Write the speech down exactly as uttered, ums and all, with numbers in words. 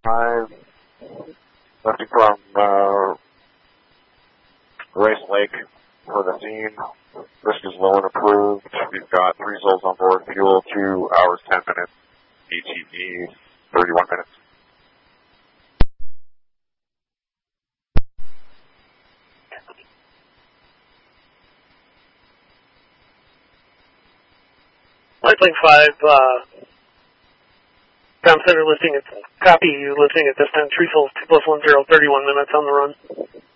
five, lifting from uh, Race Lake for the scene. Risk is low and approved. We've got three souls on board. Fuel two hours, ten minutes. A T V, thirty-one minutes. Lifelink five, uh, ground center lifting at, copy you lifting at this time, three souls, two plus one zero, thirty-one minutes on the run.